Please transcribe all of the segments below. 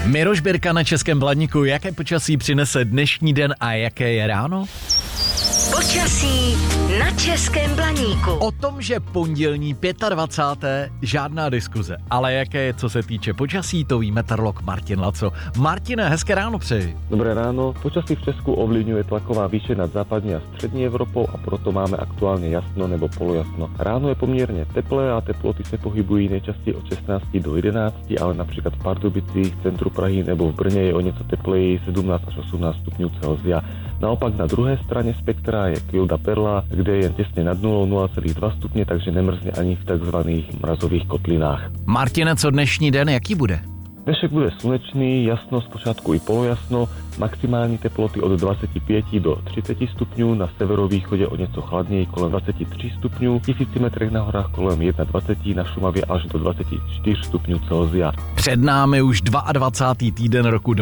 Miroš Birka na Českém Blaníku. Jaké počasí přinese dnešní den a jaké je ráno? Počasí na Českém Blaníku. O tom, že pondělní 25. žádná diskuze. Ale jaké je, co se týče počasí, to ví meteorolog Martin Laco. Martine, hezké ráno přeji. Dobré ráno. Počasí v Česku ovlivňuje tlaková výše nad západní a střední Evropou a proto máme aktuálně jasno nebo polojasno. Ráno je poměrně teplé a teploty se pohybují nejčastěji od 16 do 11, ale například v Pardubicích, v centru Prahy nebo v Brně je o něco tepleji 17 až 18 stupňů Celsia. Naopak na druhé straně spektra je Kilda Perla, kde je těsně nad nulou 0,2 stupně, takže nemrzne ani v takzvaných mrazových kotlinách. Martine, co dnešní den, jaký bude? Dnešek bude slunečný, jasno, zpočátku i polojasno, maximální teploty od 25 do 30 stupňů, na severovýchodě o něco chladněji kolem 23 stupňů, v 1000 metrech na horách kolem 21, na Šumavě až do 24 stupňů Celsia. Před námi už 22. týden roku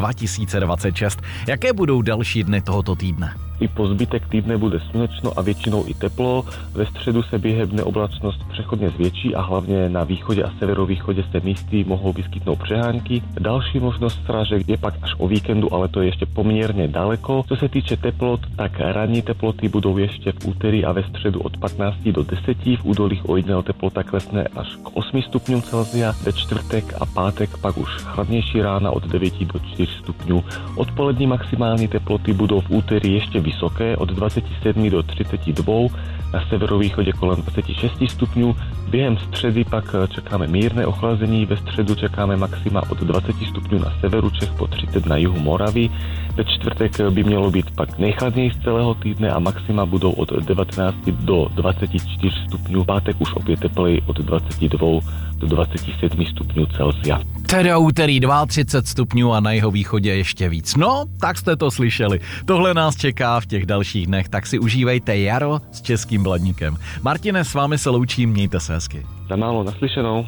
2026. Jaké budou další dny tohoto týdne? I po zbytek týdne bude slunečno a většinou i teplo. Ve středu se během dne oblačnost přechodně zvětší a hlavně na východě a severovýchodě se místy mohou vyskytnout přehánky. Další možnost srážek je pak až o víkendu, ale to je ještě poměrně daleko. Co se týče teplot, tak ranní teploty budou ještě v úterý a ve středu od 15 do 10. V údolích o 1 teplota klesne až k 8 stupňům Celsia. Ve čtvrtek a pátek pak už chladnější rána od 9 do 4 stupňů. Odpolední maximální teploty budou v úterý ještě vysoké od 27 do 32, na severovýchodě kolem 26 stupňů. Během středy pak čekáme mírné ochlazení, ve středu čekáme maxima od 20 stupňů na severu Čech po 30 na jihu Moravy. Ve čtvrtek by mělo být pak nejchladněji z celého týdne a maxima budou od 19 do 24 stupňů. Pátek už opět tepleji od 22 do 27 stupňů Celsia. Teda úterý 32 stupňů a na jeho východě ještě víc. No, tak jste to slyšeli. Tohle nás čeká v těch dalších dnech, tak si užívejte jaro s Českým Blaníkem. Martine, s vámi se loučím, mějte se hezky. Za málo naslyšenou.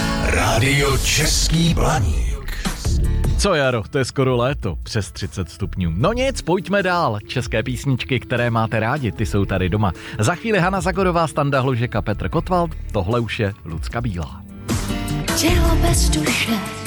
Rádio Český Blaník. Co jaro, to je skoro léto, přes 30 stupňů. No nic, pojďme dál. České písničky, které máte rádi, ty jsou tady doma. Za chvíli Hana Zagorová, Standa Hlužek a Petr Kotwald, tohle už je Lucka Bílá. Tělo bez duše.